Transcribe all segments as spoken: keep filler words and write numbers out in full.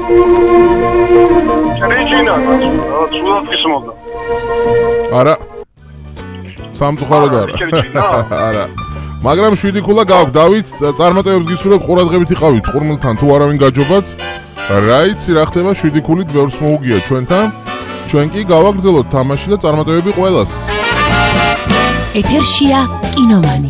ტრიჯინა, სულად ისმოდა. არა. სამწუხაროდ არა. არა. მაგრამ შვიდი ქულა გაქვს დავით, წარმატებებს გისურვებ, ყურადღებით იყავით ყურმელთან თუ არავინ გაჯობათ. რაიცი რა ხდება შვიდი ქულით ბევრს მოუგია ჩვენთან. ჩვენ კი გავაგრძელოთ თამაში და წარმატებები ყველას. ეთერშია კინომანი.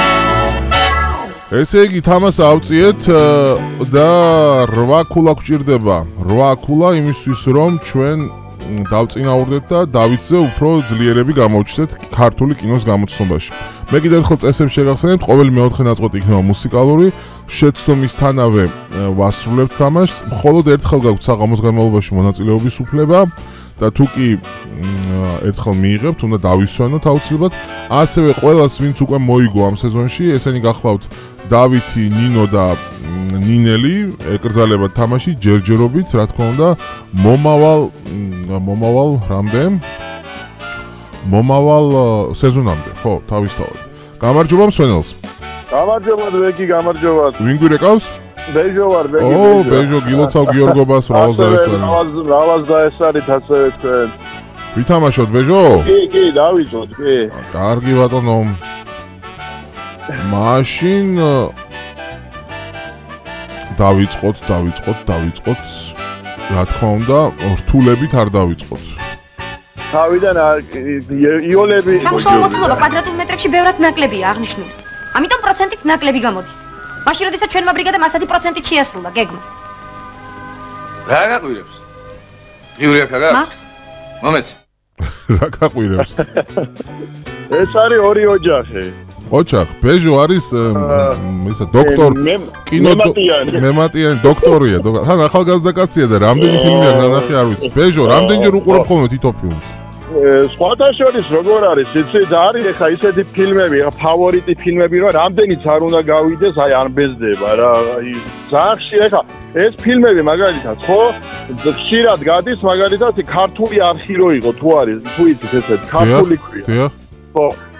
ესე იგი თამას ავწიეთ და რვა ქულა გვჭირდება. რვა ქულა იმისთვის რომ ჩვენ დავწინაურდეთ და დავითზე უფრო ძლიერები გამოჩნდეთ ქართული კინოს გამოცნობაში. მე კიდევ ერთხელ წესებს შეგახსენებთ, ყოველი მეოთხე ნაწყვეტი იქნება მუსიკალური, შეცდომისთანავე ვასრულებთ თამაშს, მხოლოდ ერთხელ გაგვთ საღამოს განმავლობაში მონაწილეობის უფლება და თუ კი ერთხელ მიიღებთ, უნდა დავისვენოთ აუცილებლად. ასევე ყველას, ვინც უკვე მოიგო ამ სეზონში, ესენი გახლავთ დავითი, ნინო და ნინელი, ეკრძალებათ თამაში ჯერჯერობით, რა თქმა უნდა, მომავალ მომავალ რამდენ? მომავალ სეზონამდე, ხო, თავისთავად. გამარჯობა მსვენელს. გამარჯობა ბეგი, გამარჯობა. ვინ გვირეკავს? ბეჟო ვარ, ბეგი. ო, ბეჟო, გილოცავ გიორგობას, მრავალ დაესწარი. მრავალ დაესწარით ასევე თქვენ. ვითამაშოთ, ბეჟო? კი, კი, დავიწყოთ, კი. კარგი ბატონო. მაშინ დავიწყოთ, დავიწყოთ, დავიწყოთ. რა თქმა უნდა, რთულებით არ დავიწყოთ. თავიდან იოლები სამუშაო მოცულობა კვადრატულ მეტრებში ბევრად ნაკლებია აღნიშნული. ამიტომ პროცენტით ნაკლები გამოდის. მაშინ როდესაც ჩვენმა ბრიგადამ ასეთი პროცენტით შეასრულა გეგმა. რა გაყვირებს? ღიური აქ აგაქვს? მაქვს? მომეც. რა გაყვირებს? ეს არის ორი ოჯახი. ოჯახ, ბეჟო არის ისა დოქტორ კინო მემატიანი დოქტორია, თან ახალგაზრდა კაცია და რამდენი ფილმია ნანახი არ ვიცი. ბეჟო, რამდენჯერ უყურებ ხოლმე თითო ფილმს? სხვათა შორის როგორ არის, იცით, არის ახლა ისეთი ფილმები, ახლა ფავორიტი ფილმები, რომ რამდენიც არ უნდა გავიდეს, აი არ ბეზდება რა, აი ზახში ახლა ეს ფილმები მაგალითად, ხო, ხშირად გადის მაგალითად ქართული არხი რო იყო, თუ არის, თუ იცით ესეთი ქართული ქვია. დიახ. ხო.